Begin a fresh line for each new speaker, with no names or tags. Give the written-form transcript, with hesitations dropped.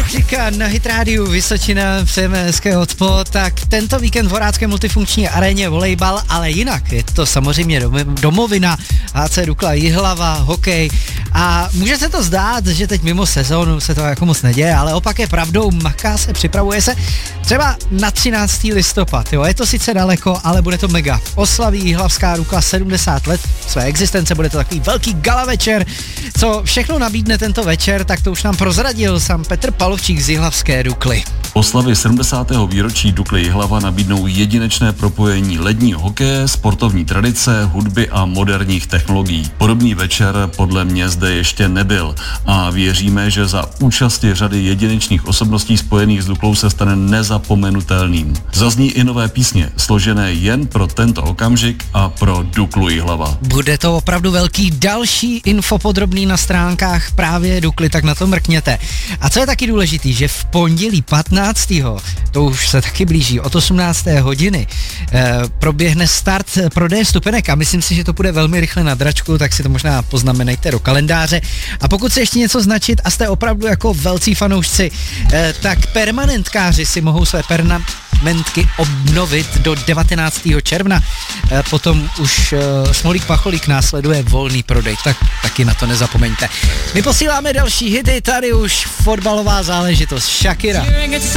Říká na Hit Rádiu Vysočina, přejeme hezké odpo, tak tento víkend v Horácké multifunkční aréně volejbal, ale jinak je to samozřejmě domovina, HC Dukla Jihlava, hokej a může se to zdát, že teď mimo sezónu se to jako moc neděje, ale opak je pravdou, maká se, připravuje se třeba na 13. listopad, jo, je to sice daleko, ale bude to mega. Oslaví Jihlavská Dukla 70 let své existence, bude to takový velký gala večer. Co všechno nabídne tento večer, tak to už nám prozradil sám Petr Palovčík z Jihlavské Dukly.
Oslavy 70. výročí Dukly Jihlava nabídnou jedinečné propojení ledního hokeje, sportovní tradice, hudby a moderních technologií. Podobný večer podle mě zde ještě nebyl a věříme, že za účasti řady jedinečných osobností spojených s Duklou se stane nezapomenutelným. Zazní i nové písně, složené jen pro tento okamžik a pro Duklu Jihlava.
Bude to opravdu velký. Další info podrobný na stránkách právě Dukly, tak na to mrkněte. A co je taky důležitý, že v pondělí 15. to už se taky blíží, od 18. hodiny proběhne start prodeje vstupenek a myslím si, že to bude velmi rychle na dračku, tak si to možná poznamenejte do kalendáře. A pokud se ještě něco značit a jste opravdu jako velcí fanoušci, tak permanentkáři si mohou své permanentky obnovit do 19. června. Potom už Smolík Pacholík následuje volný prodej, tak taky na to nezapomeňte. My posíláme další hity, tady už fotbalová záležitost Shakira.